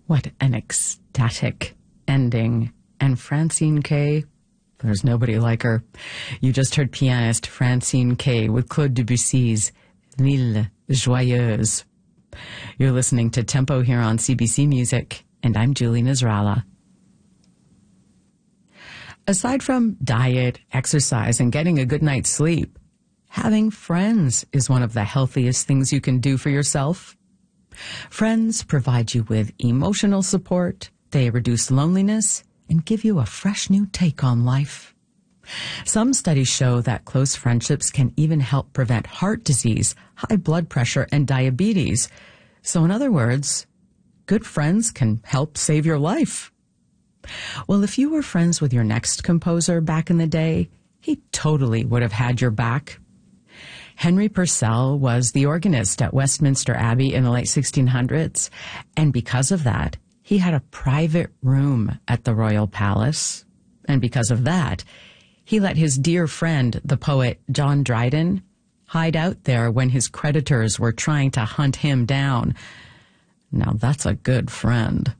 What an ecstatic ending. And Francine Kay, there's nobody like her. You just heard pianist Francine Kay with Claude Debussy's L'Île Joyeuse. You're listening to Tempo here on CBC Music, and I'm Julie Nasrallah. Aside from diet, exercise, and getting a good night's sleep, having friends is one of the healthiest things you can do for yourself. Friends provide you with emotional support, they reduce loneliness, and give you a fresh new take on life. Some studies show that close friendships can even help prevent heart disease, high blood pressure, and diabetes. So in other words, good friends can help save your life. Well, if you were friends with your next composer back in the day, he totally would have had your back. Henry Purcell was the organist at Westminster Abbey in the late 1600s, and because of that, he had a private room at the Royal Palace. And because of that, he let his dear friend, the poet John Dryden, hide out there when his creditors were trying to hunt him down. Now that's a good friend.